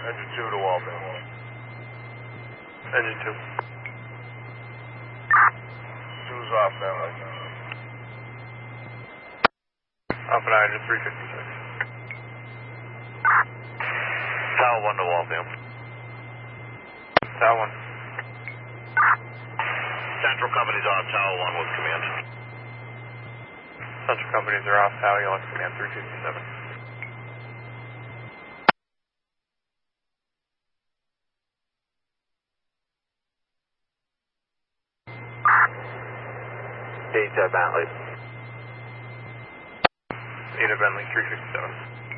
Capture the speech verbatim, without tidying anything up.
Engine two to Waltham. Engine two. Two's off, family. Alpha nine to three fifty-six. Tower one to Waltham. Tower one. Central companies off, Tower one with command. Central companies are off, Tower one with command three fifty-seven. Data Bentley. Data Bentley three fifty-seven.